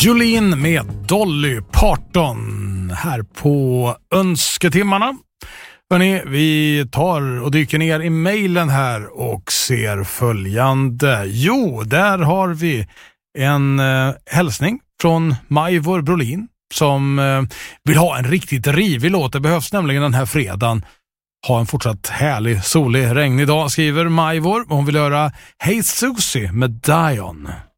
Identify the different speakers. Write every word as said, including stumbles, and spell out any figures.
Speaker 1: Jolene med Dolly Parton här på Önsketimmarna. Hörrni, vi tar och dyker ner i mejlen här och ser följande. Jo, där har vi en eh, hälsning från Majvor Brolin som eh, vill ha en riktigt rivig låt. Det behövs nämligen den här fredagen. Ha en fortsatt härlig, solig, regnig dag, skriver Majvor. Hon vill höra Hey Susie med Dion.